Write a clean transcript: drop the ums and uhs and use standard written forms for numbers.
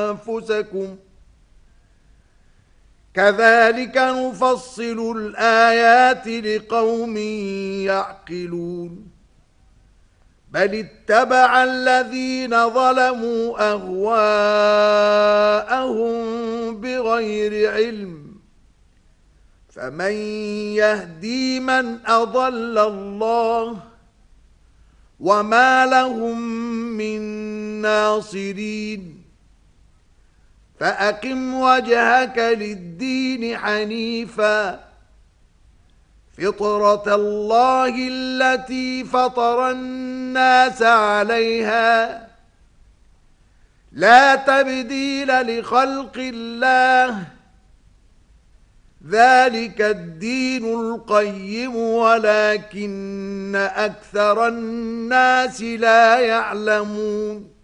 أنفسكم كذلك نفصل الآيات لقوم يعقلون بل اتبع الذين ظلموا أهواءهم بغير علم فمن يهدي من أضل الله وما لهم من ناصرين فأقم وجهك للدين حنيفا فطرة الله التي فطر الناس عليها لا تبديل لخلق الله ذلك الدين القيم ولكن أكثر الناس لا يعلمون